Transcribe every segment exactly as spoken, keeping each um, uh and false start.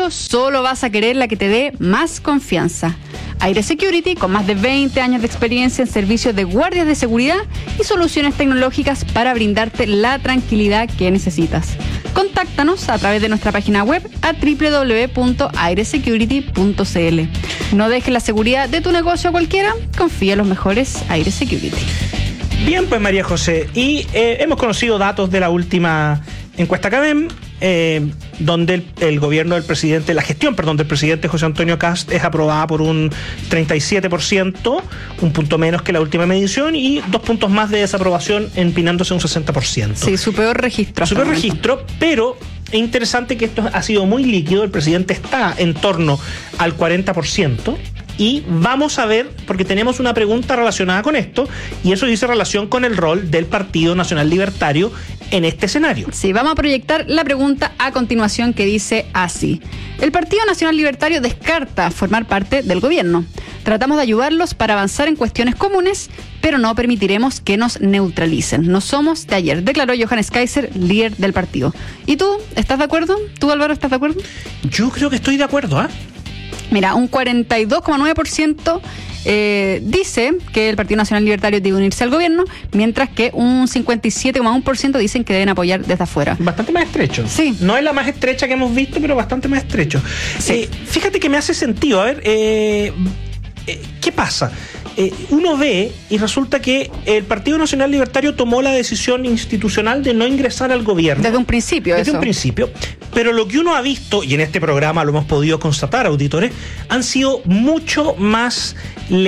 negocio, solo vas a querer la que te dé más confianza. Aire Security, con más de veinte años de experiencia en servicios de guardias de seguridad y soluciones tecnológicas para brindarte la tranquilidad que necesitas. Contáctanos a través de nuestra página web a doble u doble u doble u punto aire security punto c l. No dejes la seguridad de tu negocio a cualquiera, confía en los mejores Aire Security. Bien, pues María José, y eh, hemos conocido datos de la última encuesta CADEM, eh, donde el, el gobierno del presidente, la gestión, perdón, del presidente José Antonio Kast es aprobada por un treinta y siete por ciento, un punto menos que la última medición, y dos puntos más de desaprobación, empinándose un sesenta por ciento. Sí, su peor registro. Su peor registro, pero es interesante que esto ha sido muy líquido, el presidente está en torno al cuarenta por ciento. Y vamos a ver, porque tenemos una pregunta relacionada con esto, y eso dice relación con el rol del Partido Nacional Libertario en este escenario. Sí, vamos a proyectar la pregunta a continuación, que dice así: el Partido Nacional Libertario descarta formar parte del gobierno. Tratamos de ayudarlos para avanzar en cuestiones comunes, pero no permitiremos que nos neutralicen. No somos de ayer, declaró Johannes Kaiser, líder del partido. ¿Y tú, estás de acuerdo? ¿Tú, Álvaro, estás de acuerdo? Yo creo que estoy de acuerdo, ¿ah? ¿eh? Mira, un cuarenta y dos coma nueve por ciento eh, dice que el Partido Nacional Libertario debe unirse al gobierno, mientras que un cincuenta y siete coma uno por ciento dicen que deben apoyar desde afuera. Bastante más estrecho. Sí. No es la más estrecha que hemos visto, pero bastante más estrecho. Sí. Eh, fíjate que me hace sentido. A ver, eh, eh, ¿qué pasa? Eh, uno ve y resulta que el Partido Nacional Libertario tomó la decisión institucional de no ingresar al gobierno. Desde un principio, Desde eso. un principio. Pero lo que uno ha visto, y en este programa lo hemos podido constatar, auditores, han sido mucho más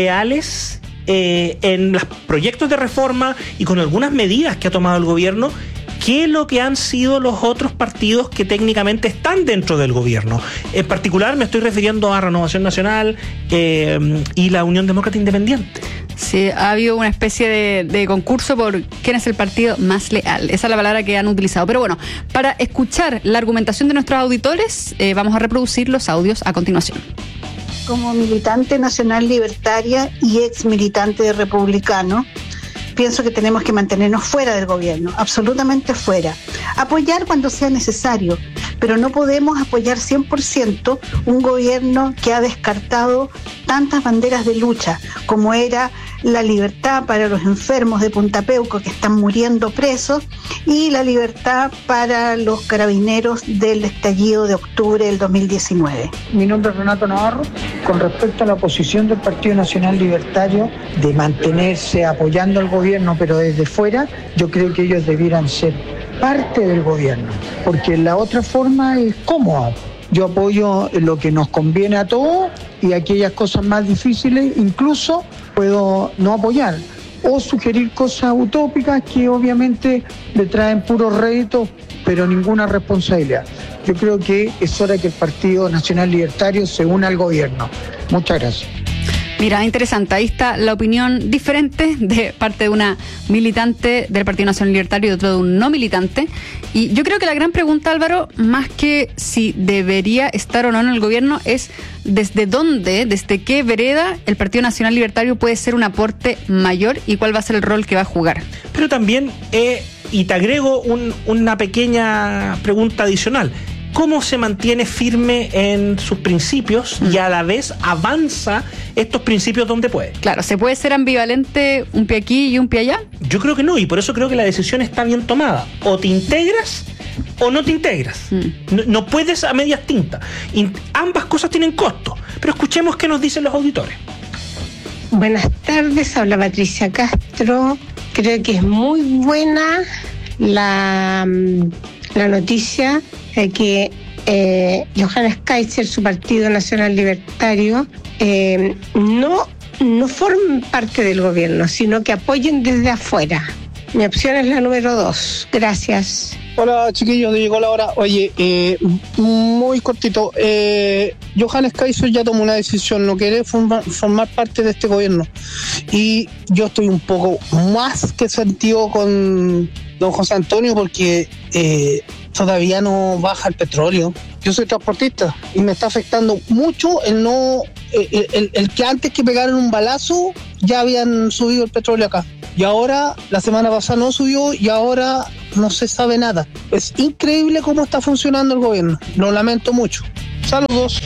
leales eh, en los proyectos de reforma y con algunas medidas que ha tomado el gobierno, que lo que han sido los otros partidos que técnicamente están dentro del gobierno. En particular me estoy refiriendo a Renovación Nacional eh, y la Unión Demócrata Independiente. Sí, ha habido una especie de, de concurso por quién es el partido más leal. Esa es la palabra que han utilizado. Pero bueno, para escuchar la argumentación de nuestros auditores, eh, vamos a reproducir los audios a continuación. Como militante nacional libertaria y ex militante de republicano, pienso que tenemos que mantenernos fuera del gobierno, absolutamente fuera. Apoyar cuando sea necesario, pero no podemos apoyar cien por ciento un gobierno que ha descartado tantas banderas de lucha, como era la libertad para los enfermos de Punta Peuco que están muriendo presos y la libertad para los carabineros del estallido de octubre del dos mil diecinueve. Mi nombre es Renato Navarro. Con respecto a la posición del Partido Nacional Libertario de mantenerse apoyando al gobierno pero desde fuera, yo creo que ellos debieran ser parte del gobierno, porque la otra forma es cómoda. Yo apoyo lo que nos conviene a todos y aquellas cosas más difíciles incluso puedo no apoyar o sugerir cosas utópicas que obviamente le traen puros réditos pero ninguna responsabilidad. Yo creo que es hora que el Partido Nacional Libertario se una al gobierno. Muchas gracias. Mira, interesante, ahí está la opinión diferente de parte de una militante del Partido Nacional Libertario y de otro de un no militante. Y yo creo que la gran pregunta, Álvaro, más que si debería estar o no en el gobierno, es desde dónde, desde qué vereda el Partido Nacional Libertario puede ser un aporte mayor y cuál va a ser el rol que va a jugar. Pero también, eh, y te agrego un, una pequeña pregunta adicional. ¿Cómo se mantiene firme en sus principios y a la vez avanza estos principios donde puede? Claro, ¿se puede ser ambivalente un pie aquí y un pie allá? Yo creo que no, y por eso creo que la decisión está bien tomada. O te integras o no te integras. Mm. No, no puedes a medias tintas. Y ambas cosas tienen costo. Pero escuchemos qué nos dicen los auditores. Buenas tardes, habla Patricia Castro. Creo que es muy buena la, la noticia de que eh, Johannes Kaiser, su Partido Nacional Libertario, eh, no, no formen parte del gobierno, sino que apoyen desde afuera. Mi opción es la número dos. Gracias. Hola chiquillos, llegó la hora. Oye, eh, muy cortito. Eh, Johannes Kaiser ya tomó una decisión, no quiere formar, formar parte de este gobierno. Y yo estoy un poco más que sentido con don José Antonio porque eh, todavía no baja el petróleo. Yo soy transportista y me está afectando mucho el no, el, el, el que antes que pegaran un balazo ya habían subido el petróleo acá. Y ahora, la semana pasada no subió y ahora no se sabe nada. Es increíble cómo está funcionando el gobierno. Lo lamento mucho. Saludos.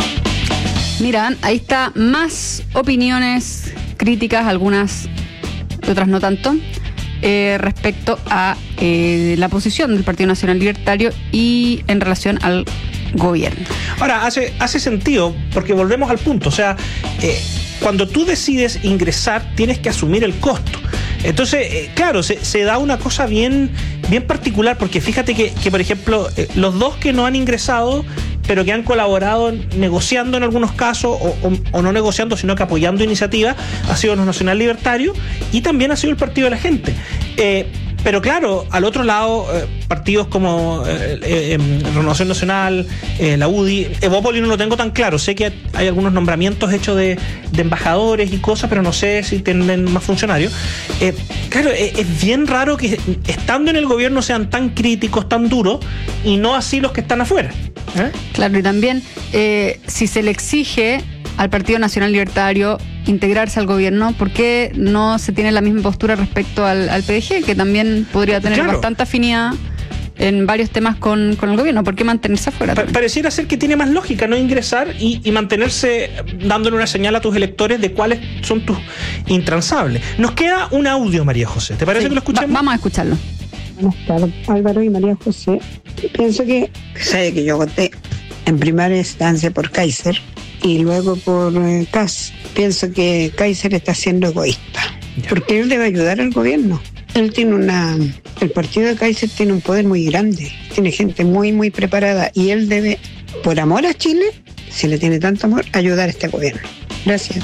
Mira, ahí está más opiniones críticas, algunas, otras no tanto, eh, respecto a eh, la posición del Partido Nacional Libertario y en relación al gobierno. Ahora, hace, hace sentido, porque volvemos al punto, o sea, eh, cuando tú decides ingresar, tienes que asumir el costo. Entonces, eh, claro, se, se da una cosa bien, bien particular, porque fíjate que, que por ejemplo, eh, los dos que no han ingresado, pero que han colaborado negociando en algunos casos, o, o, o no negociando, sino que apoyando iniciativas, ha sido los Nacional Libertarios y también ha sido el Partido de la Gente. Eh, Pero claro, al otro lado, eh, partidos como eh, eh, Renovación Nacional, eh, la U D I, Evópolis no lo tengo tan claro. Sé que hay algunos nombramientos hechos de, de embajadores y cosas, pero no sé si tienen más funcionarios. Eh, claro, es, es bien raro que estando en el gobierno sean tan críticos, tan duros, y no así los que están afuera. ¿Eh? Claro, y también eh, si se le exige al Partido Nacional Libertario integrarse al gobierno, ¿por qué no se tiene la misma postura respecto al, al P D G, que también podría tener claro. bastante afinidad en varios temas con, con el gobierno? ¿Por qué mantenerse afuera? Pa- pareciera ser que tiene más lógica no ingresar y, y mantenerse dándole una señal a tus electores de cuáles son tus intransables. Nos queda un audio, María José. ¿Te parece Sí, que lo escuchemos? Va- vamos a escucharlo. Buenas tardes, Álvaro y María José. Pienso que, sé que yo voté en primera instancia por Kaiser y luego por eh, Kass. Pienso que Kaiser está siendo egoísta, Ya. porque él debe ayudar al gobierno. Él tiene una, el partido de Kaiser tiene un poder muy grande, tiene gente muy, muy preparada y él debe, por amor a Chile, si le tiene tanto amor, ayudar a este gobierno. Gracias.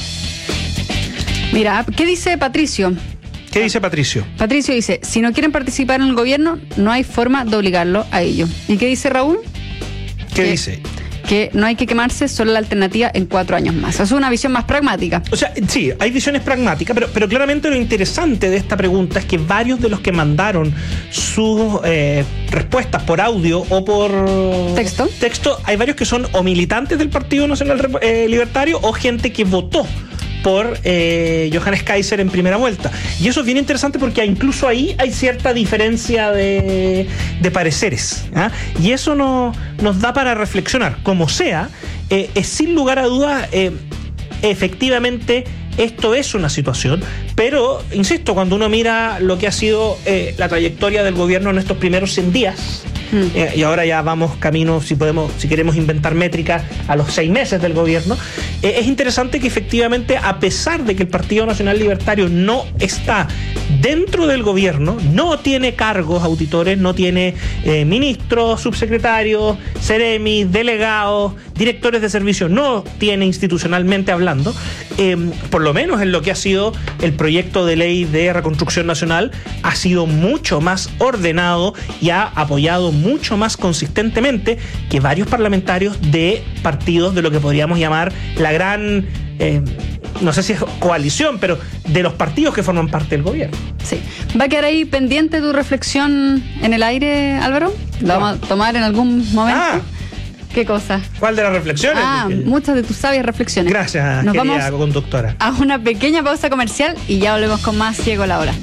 Mira, ¿qué dice Patricio? ¿Qué dice Patricio? Patricio dice, si no quieren participar en el gobierno, no hay forma de obligarlo a ello. ¿Y qué dice Raúl? ¿Qué Que- dice? Que no hay que quemarse, solo la alternativa en cuatro años más. Es una visión más pragmática. O sea, sí, hay visiones pragmáticas, pero, pero claramente lo interesante de esta pregunta es que varios de los que mandaron sus eh, respuestas por audio o por ¿Texto? texto, hay varios que son o militantes del Partido Nacional Rep- eh, Libertario o gente que votó por eh, Johannes Kaiser en primera vuelta. Y eso es bien interesante porque incluso ahí hay cierta diferencia de, de pareceres. ¿Ah? Y eso no, nos da para reflexionar. Como sea, eh, es sin lugar a dudas, eh, efectivamente, esto es una situación, pero, insisto, cuando uno mira lo que ha sido eh, la trayectoria del gobierno en estos primeros cien días, Mm. eh, y ahora ya vamos camino, si podemos, si queremos inventar métricas, a los seis meses del gobierno, eh, es interesante que efectivamente, a pesar de que el Partido Nacional Libertario no está dentro del gobierno, no tiene cargos auditores, no tiene eh, ministros, subsecretarios, seremis, delegados, directores de servicios, no tiene institucionalmente hablando, eh, por lo menos en lo que ha sido el proyecto de ley de reconstrucción nacional, ha sido mucho más ordenado y ha apoyado mucho más consistentemente que varios parlamentarios de partidos de lo que podríamos llamar la gran, eh, no sé si es coalición, pero de los partidos que forman parte del gobierno. Sí. ¿Va a quedar ahí pendiente tu reflexión en el aire, Álvaro? ¿Lo vamos a tomar en algún momento? Ah. ¿Qué cosa? ¿Cuál de las reflexiones? Ah, muchas de tus sabias reflexiones. Gracias, Nos querida vamos conductora. a una pequeña pausa comercial y ya volvemos con más Ciego la Hora.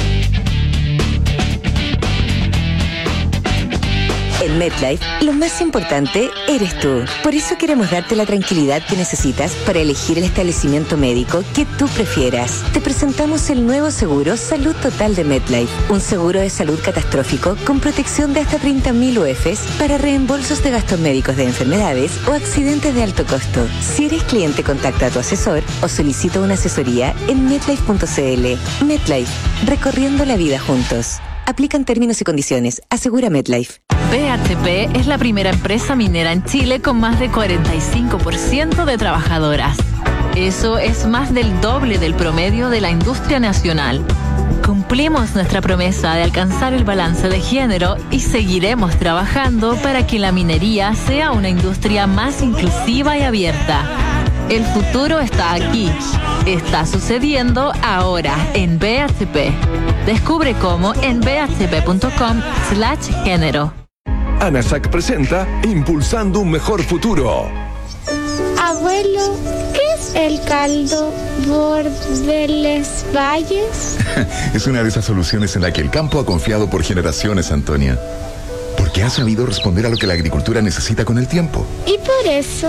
En MetLife, lo más importante eres tú. Por eso queremos darte la tranquilidad que necesitas para elegir el establecimiento médico que tú prefieras. Te presentamos el nuevo seguro Salud Total de MetLife, un seguro de salud catastrófico con protección de hasta treinta mil U Fs para reembolsos de gastos médicos de enfermedades o accidentes de alto costo. Si eres cliente, contacta a tu asesor o solicita una asesoría en metlife punto cl. MetLife, recorriendo la vida juntos. Aplican términos y condiciones. Asegura MetLife. B H P es la primera empresa minera en Chile con más de cuarenta y cinco por ciento de trabajadoras. Eso es más del doble del promedio de la industria nacional. Cumplimos nuestra promesa de alcanzar el balance de género y seguiremos trabajando para que la minería sea una industria más inclusiva y abierta. El futuro está aquí. Está sucediendo ahora en B H P. Descubre cómo en bhp.com slash género. ANASAC presenta Impulsando un Mejor Futuro. Abuelo, ¿qué es el caldo Bordeles Valles? Es una de esas soluciones en la que el campo ha confiado por generaciones, Antonia. Porque ha sabido responder a lo que la agricultura necesita con el tiempo. Y por eso